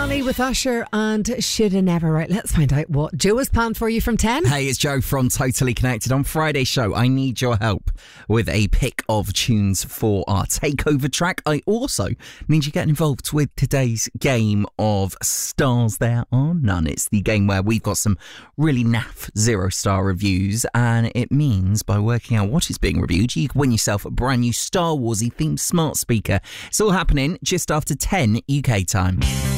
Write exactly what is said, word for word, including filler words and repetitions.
Stefani with Usher and Shoulda Never. Right, let's find out what Joe has planned for you from ten. Hey, it's Joe from Totally Connected. On Friday's show, I need your help with a pick of tunes for our takeover track. I also need you getting involved with today's game of Stars There Are None. It's the game where we've got some really naff zero-star reviews, and it means by working out what is being reviewed, you can win yourself a brand new Star Warsy themed smart speaker. It's all happening just after ten U K time.